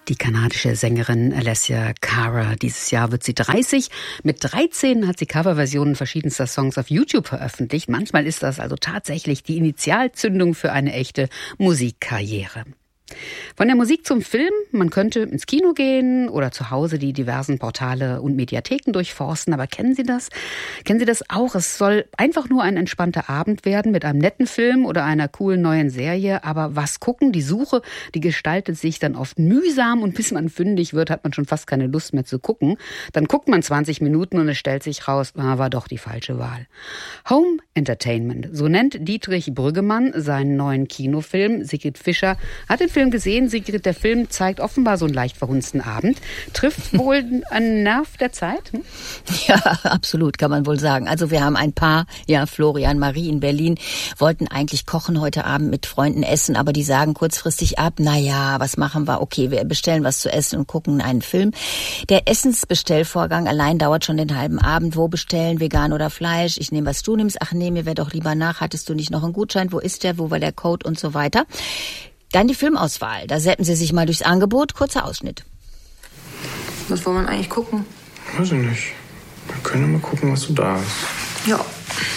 Die kanadische Sängerin Alessia Cara. Dieses Jahr wird sie 30. Mit 13 hat sie Coverversionen verschiedenster Songs auf YouTube veröffentlicht. Manchmal ist das also tatsächlich die Initialzündung für eine echte Musikkarriere. Von der Musik zum Film, man könnte ins Kino gehen oder zu Hause die diversen Portale und Mediatheken durchforsten. Aber kennen Sie das? Kennen Sie das auch? Es soll einfach nur ein entspannter Abend werden mit einem netten Film oder einer coolen neuen Serie. Aber was gucken? Die Suche, die gestaltet sich dann oft mühsam und bis man fündig wird, hat man schon fast keine Lust mehr zu gucken. Dann guckt man 20 Minuten und es stellt sich raus, war doch die falsche Wahl. Home Entertainment, so nennt Dietrich Brüggemann seinen neuen Kinofilm. Sigrid Fischer hat den Film gesehen. Sigrid, der Film zeigt offenbar so einen leicht verhunzten Abend. Trifft wohl einen Nerv der Zeit? Ja, absolut, kann man wohl sagen. Also wir haben ein Paar, Florian, Marie in Berlin, wollten eigentlich kochen heute Abend mit Freunden essen, aber die sagen kurzfristig ab, was machen wir? Okay, wir bestellen was zu essen und gucken einen Film. Der Essensbestellvorgang allein dauert schon den halben Abend. Wo bestellen, vegan oder Fleisch? Ich nehme, was du nimmst. Ach nee, mir wäre doch lieber nach. Hattest du nicht noch einen Gutschein? Wo ist der? Wo war der Code? Und so weiter. Dann die Filmauswahl. Da seppen Sie sich mal durchs Angebot. Kurzer Ausschnitt. Was wollen wir eigentlich gucken? Weiß ich nicht. Wir können mal gucken, was so da ist. Ja.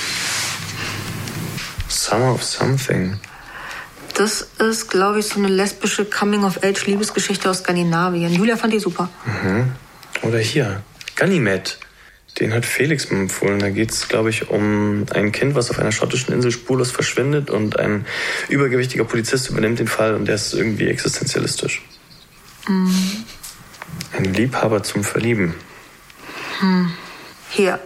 Summer of Something. Das ist, glaube ich, so eine lesbische Coming-of-Age-Liebesgeschichte aus Skandinavien. Julia fand die super. Mhm. Oder hier, Ganymed. Den hat Felix mir empfohlen. Da geht es, glaube ich, um ein Kind, was auf einer schottischen Insel spurlos verschwindet und ein übergewichtiger Polizist übernimmt den Fall und der ist irgendwie existenzialistisch. Mhm. Ein Liebhaber zum Verlieben. Hier,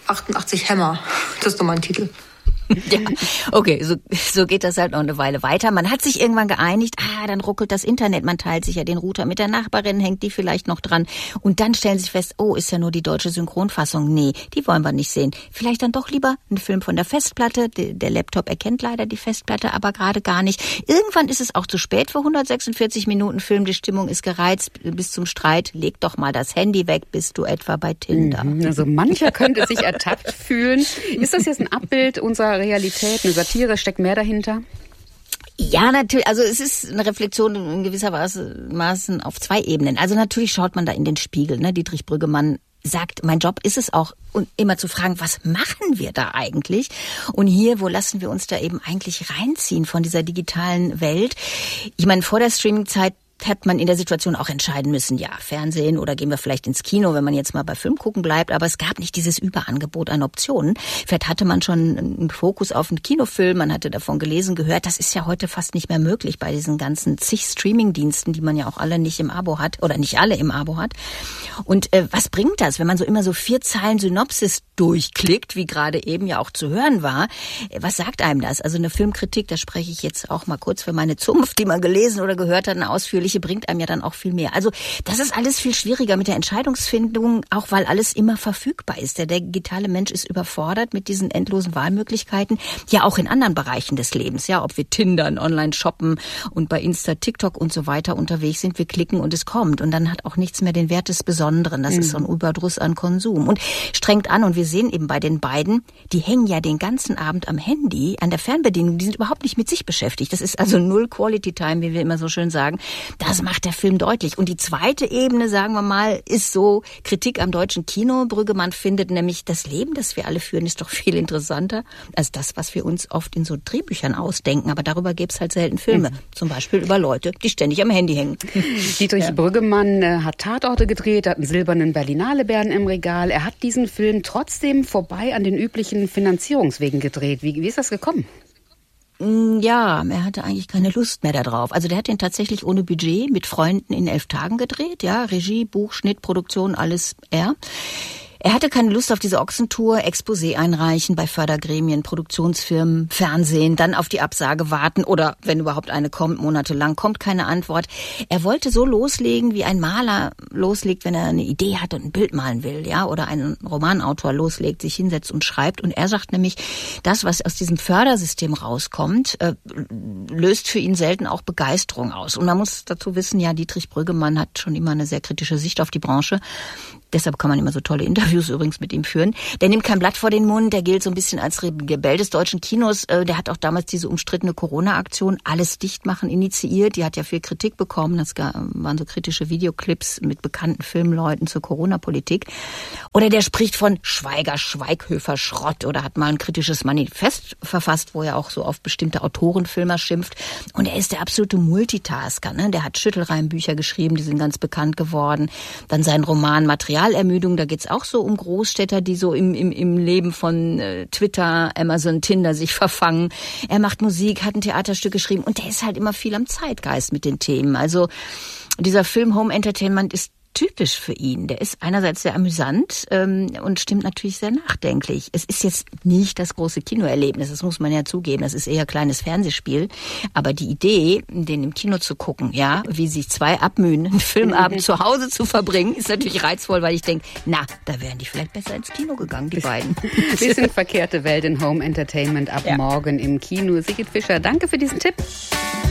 88 Hämmer. Das ist doch mal ein Titel. Ja, okay, so geht das halt noch eine Weile weiter. Man hat sich irgendwann geeinigt, dann ruckelt das Internet, man teilt sich ja den Router mit der Nachbarin, hängt die vielleicht noch dran und dann stellen sich fest, ist ja nur die deutsche Synchronfassung. Nee, die wollen wir nicht sehen. Vielleicht dann doch lieber ein Film von der Festplatte. Der Laptop erkennt leider die Festplatte, aber gerade gar nicht. Irgendwann ist es auch zu spät für 146 Minuten Film, die Stimmung ist gereizt bis zum Streit. Leg doch mal das Handy weg, bist du etwa bei Tinder. Also mancher könnte sich ertappt fühlen. Ist das jetzt ein Abbild unserer Realität, eine Satire, steckt mehr dahinter? Ja, natürlich. Also es ist eine Reflexion in gewisser Maßen auf zwei Ebenen. Also natürlich schaut man da in den Spiegel. Ne? Dietrich Brüggemann sagt, mein Job ist es auch, und immer zu fragen, was machen wir da eigentlich? Und hier, wo lassen wir uns da eben eigentlich reinziehen von dieser digitalen Welt? Ich meine, vor der Streaming-Zeit hat man in der Situation auch entscheiden müssen, Fernsehen oder gehen wir vielleicht ins Kino, wenn man jetzt mal bei Film gucken bleibt. Aber es gab nicht dieses Überangebot an Optionen. Vielleicht hatte man schon einen Fokus auf einen Kinofilm, man hatte davon gelesen, gehört. Das ist ja heute fast nicht mehr möglich bei diesen ganzen zig Streaming-Diensten, die man ja auch alle nicht im Abo hat oder nicht alle im Abo hat. Und was bringt das, wenn man so immer so 4 Zeilen Synopsis durchklickt, wie gerade eben ja auch zu hören war? Was sagt einem das? Also eine Filmkritik, da spreche ich jetzt auch mal kurz für meine Zunft, die man gelesen oder gehört hat, eine ausführliche bringt einem ja dann auch viel mehr. Also das ist alles viel schwieriger mit der Entscheidungsfindung, auch weil alles immer verfügbar ist. Der digitale Mensch ist überfordert mit diesen endlosen Wahlmöglichkeiten, ja auch in anderen Bereichen des Lebens. Ja, ob wir tindern, online shoppen und bei Insta, TikTok und so weiter unterwegs sind, wir klicken und es kommt. Und dann hat auch nichts mehr den Wert des Besonderen. Das ist so ein Überdruss an Konsum. Und strengt an, und wir sehen eben bei den beiden, die hängen ja den ganzen Abend am Handy, an der Fernbedienung, die sind überhaupt nicht mit sich beschäftigt. Das ist also null Quality Time, wie wir immer so schön sagen. Das macht der Film deutlich. Und die zweite Ebene, sagen wir mal, ist so Kritik am deutschen Kino. Brüggemann findet nämlich, das Leben, das wir alle führen, ist doch viel interessanter als das, was wir uns oft in so Drehbüchern ausdenken. Aber darüber gibt's halt selten Filme. Zum Beispiel über Leute, die ständig am Handy hängen. Dietrich Brüggemann hat Tatorte gedreht, hat einen silbernen Berlinale Bären im Regal. Er hat diesen Film trotzdem vorbei an den üblichen Finanzierungswegen gedreht. Wie ist das gekommen? Ja, er hatte eigentlich keine Lust mehr darauf. Also der hat den tatsächlich ohne Budget mit Freunden in 11 Tagen gedreht. Ja, Regie, Buch, Schnitt, Produktion, alles er. Er hatte keine Lust auf diese Ochsentour, Exposé einreichen bei Fördergremien, Produktionsfirmen, Fernsehen, dann auf die Absage warten oder, wenn überhaupt eine kommt, monatelang kommt keine Antwort. Er wollte so loslegen, wie ein Maler loslegt, wenn er eine Idee hat und ein Bild malen will, ja, oder ein Romanautor loslegt, sich hinsetzt und schreibt. Und er sagt nämlich, das, was aus diesem Fördersystem rauskommt, löst für ihn selten auch Begeisterung aus. Und man muss dazu wissen, ja, Dietrich Brüggemann hat schon immer eine sehr kritische Sicht auf die Branche. Deshalb kann man immer so tolle Interviews übrigens mit ihm führen. Der nimmt kein Blatt vor den Mund, der gilt so ein bisschen als Rebell des deutschen Kinos. Der hat auch damals diese umstrittene Corona-Aktion Alles dicht machen initiiert. Die hat ja viel Kritik bekommen. Das waren so kritische Videoclips mit bekannten Filmleuten zur Corona-Politik. Oder der spricht von Schweighöfer Schrott oder hat mal ein kritisches Manifest verfasst, wo er auch so auf bestimmte Autorenfilmer schimpft. Und er ist der absolute Multitasker, ne? Der hat Schüttelreimbücher geschrieben, die sind ganz bekannt geworden. Dann sein Roman Materialermüdung, da geht's auch so um Großstädter, die so im Leben von Twitter, Amazon, Tinder sich verfangen. Er macht Musik, hat ein Theaterstück geschrieben und der ist halt immer viel am Zeitgeist mit den Themen. Also dieser Film Home Entertainment ist typisch für ihn. Der ist einerseits sehr amüsant und stimmt natürlich sehr nachdenklich. Es ist jetzt nicht das große Kinoerlebnis, das muss man ja zugeben. Das ist eher ein kleines Fernsehspiel. Aber die Idee, den im Kino zu gucken, ja, wie sich zwei abmühen, einen Filmabend zu Hause zu verbringen, ist natürlich reizvoll, weil ich denke, da wären die vielleicht besser ins Kino gegangen, die beiden. Bisschen verkehrte Welt in Home Entertainment ab morgen im Kino. Sigrid Fischer, danke für diesen Tipp.